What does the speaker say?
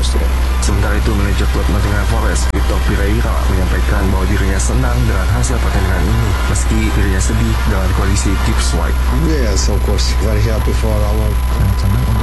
yesterday. Sementara itu, manajer klub Nottingham Forest, Vitor Pereira, menyampaikan bahwa dirinya senang dengan hasil pertandingan ini, meski dirinya sedih dengan kondisi Gibbs White. Yes, of course, very happy for our